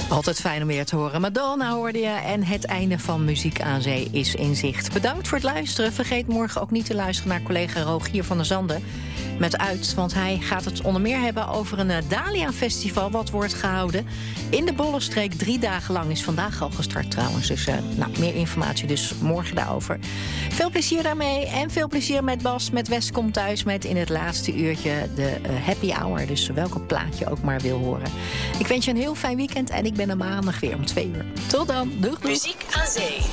Altijd fijn om weer te horen. Madonna hoorde je en het einde van Muziek aan Zee is in zicht. Bedankt voor het luisteren. Vergeet morgen ook niet te luisteren naar collega Rogier van der Zanden met Uit. Want hij gaat het onder meer hebben over een Dahlia-festival wat wordt gehouden in de Bollenstreek. 3 dagen lang is vandaag al gestart trouwens. Dus meer informatie dus morgen daarover. Veel plezier daarmee en veel plezier met Bas, met West komt thuis met in het laatste uurtje de happy hour. Dus welke plaat je ook maar wil horen. Ik wens je een heel fijn weekend en ik ben er maandag weer om 2 uur. Tot dan. Doeg, doeg. Muziek aan Zee.